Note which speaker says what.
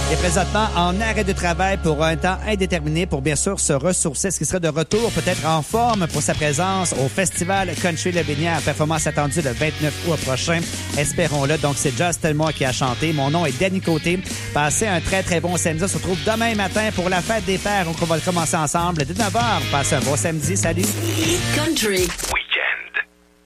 Speaker 1: est présentement en arrêt de travail pour un temps indéterminé pour bien sûr se ressourcer. Est-ce qu'il sera de retour peut-être en forme pour sa présence au Festival Country Le Binière, performance attendue le 29 août prochain. Espérons-le. Donc, c'est Justin Moore qui a chanté. Mon nom est Danny Côté. Passez un très, très bon samedi. On se retrouve demain matin pour la fête des pères. Donc, on va le commencer ensemble dès 9h. Passez un bon samedi. Salut!
Speaker 2: Country